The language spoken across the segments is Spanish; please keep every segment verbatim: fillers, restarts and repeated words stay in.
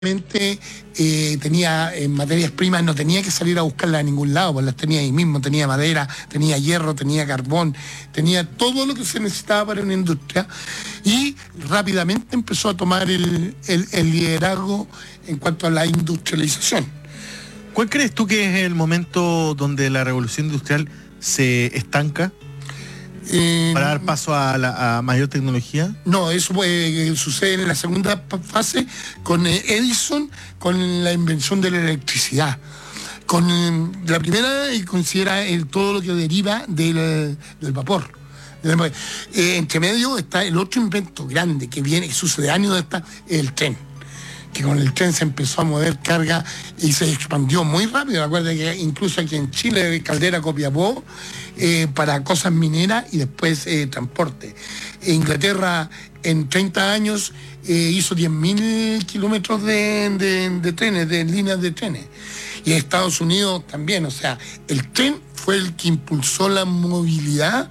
Eh, tenía eh, materias primas, no tenía que salir a buscarlas a ningún lado, pues las tenía ahí mismo, tenía madera, tenía hierro, tenía carbón, tenía todo lo que se necesitaba para una industria, y rápidamente empezó a tomar el, el, el liderazgo en cuanto a la industrialización. ¿Cuál crees tú que es el momento donde la revolución industrial se estanca? Eh, ¿Para dar paso a, la, a mayor tecnología? No, eso eh, sucede en la segunda fase con eh, Edison, con la invención de la electricidad. Con eh, la primera y considera el, todo lo que deriva del, del vapor. Eh, entre medio está el otro invento grande que viene, que sucede años de esta, el tren. Que con el tren se empezó a mover carga y se expandió muy rápido. Recuerda que incluso aquí en Chile, Caldera, Copiapó, eh, para cosas mineras y después eh, transporte. E Inglaterra en treinta años eh, hizo diez mil kilómetros de, de, de trenes, de líneas de trenes. Y Estados Unidos también, o sea, el tren fue el que impulsó la movilidad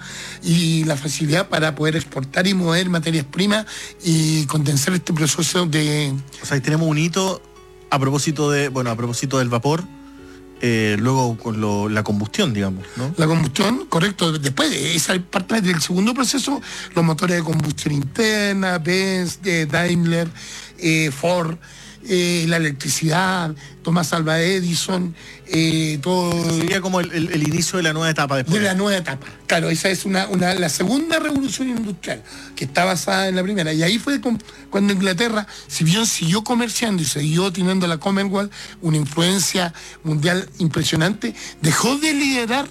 y la facilidad para poder exportar y mover materias primas y condensar este proceso de... O sea, ahí tenemos un hito a propósito de, bueno, a propósito del vapor, eh, luego con lo, la combustión, digamos, ¿no? La combustión, correcto. Después, esa parte del segundo proceso, los motores de combustión interna, Benz, eh, Daimler, eh, Ford, Eh, la electricidad, Thomas Alva Edison, eh, todo... Sería como el, el, el inicio de la nueva etapa después. De la nueva etapa, claro, esa es una, una la segunda revolución industrial, que está basada en la primera, y ahí fue con, cuando Inglaterra, si bien siguió comerciando y siguió teniendo la Commonwealth, una influencia mundial impresionante, dejó de liderar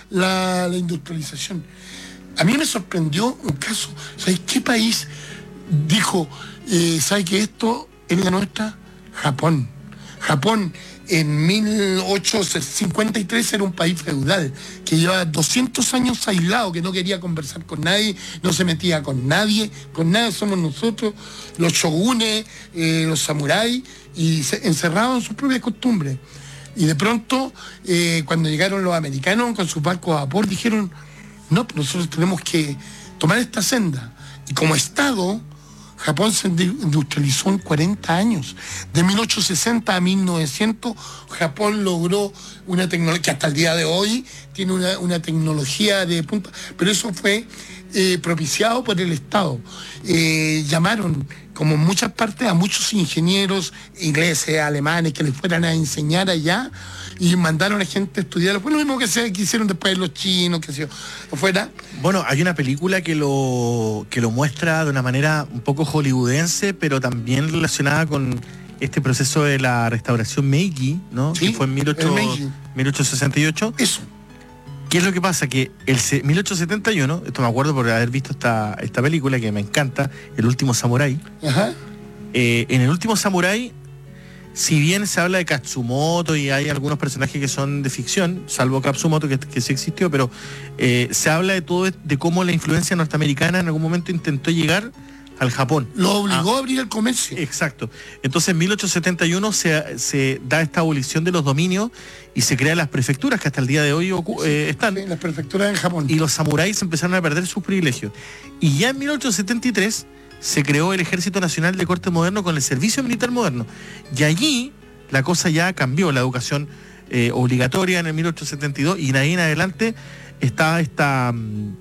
la, la industrialización. A mí me sorprendió un caso, ¿sabes qué país dijo, eh, ¿sabes que esto es la nuestra? Japón. Japón en mil ochocientos cincuenta y tres era un país feudal que llevaba doscientos años aislado, que no quería conversar con nadie, no se metía con nadie, con nada, somos nosotros, los shogunes, eh, los samuráis, y se encerraban en sus propias costumbres. Y de pronto, eh, cuando llegaron los americanos con sus barcos a vapor, dijeron, no, nosotros tenemos que tomar esta senda. Y como Estado, Japón se industrializó en cuarenta años. De mil ochocientos sesenta a mil novecientos, Japón logró una tecnología que hasta el día de hoy tiene una, una tecnología de punta, pero eso fue eh, propiciado por el Estado. Eh, llamaron, como en muchas partes, a muchos ingenieros ingleses, alemanes, que les fueran a enseñar allá, y mandaron a gente a estudiar. Fue lo mismo que se que hicieron después los chinos, que se fuera. Bueno, hay una película que lo que lo muestra de una manera un poco hollywoodense, pero también relacionada con este proceso de la restauración Meiji, ¿no? Sí, que fue en mil ochocientos sesenta y ocho. Eso. ¿Qué es lo que pasa? Que el mil ochocientos setenta y uno, esto me acuerdo por haber visto esta, esta película que me encanta, El último samurái. Ajá. Eh, en El último samurái, si bien se habla de Katsumoto y hay algunos personajes que son de ficción, salvo Katsumoto, que, que sí existió, pero eh, se habla de todo, de cómo la influencia norteamericana en algún momento intentó llegar al Japón. Lo obligó ah, a abrir el comercio. Exacto. Entonces en mil ochocientos setenta y uno se, se da esta abolición de los dominios y se crean las prefecturas que hasta el día de hoy eh, están. Sí, las prefecturas en Japón. Y los samuráis empezaron a perder sus privilegios. Y ya en mil ochocientos setenta y tres se creó el Ejército Nacional de Corte Moderno con el Servicio Militar Moderno. Y allí la cosa ya cambió, la educación eh, obligatoria en el mil ochocientos setenta y dos, y de ahí en adelante está esta,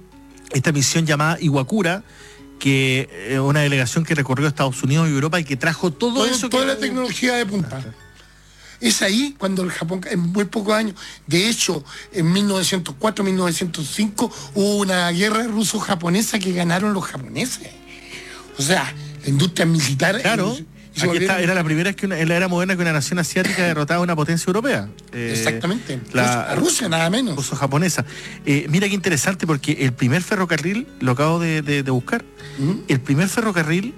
esta misión llamada Iwakura, que es eh, una delegación que recorrió Estados Unidos y Europa y que trajo todo, todo eso. Toda que... la tecnología de punta. Es ahí cuando el Japón, en muy pocos años, de hecho, en mil novecientos cuatro, mil novecientos cinco, hubo una guerra ruso-japonesa que ganaron los japoneses. O sea, la industria militar... Claro, y, y aquí está, era la primera vez que una, en la era moderna que una nación asiática derrotaba a una potencia europea. Eh, Exactamente, la, a Rusia nada menos. Ruso-japonesa. Eh, mira qué interesante, porque el primer ferrocarril, lo acabo de, de, de buscar, ¿Mm? el primer ferrocarril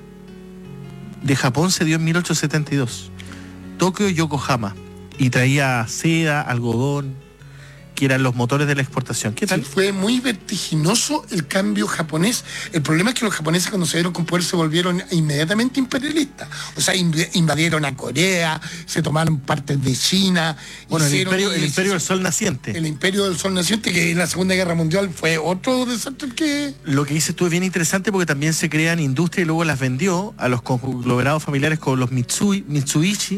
de Japón se dio en mil ochocientos setenta y dos. Tokio y Yokohama. Y traía seda, algodón, que eran los motores de la exportación. ¿Qué tal? Sí, fue muy vertiginoso el cambio japonés. El problema es que los japoneses cuando se dieron con poder se volvieron inmediatamente imperialistas. O sea, invadieron a Corea, se tomaron partes de China. Bueno, el hicieron, imperio, el imperio del sol naciente. El imperio del sol naciente, que en la Segunda Guerra Mundial fue otro desastre que... Lo que dices tú es bien interesante porque también se crean industrias y luego las vendió a los conglomerados familiares como los Mitsui, Mitsubishi,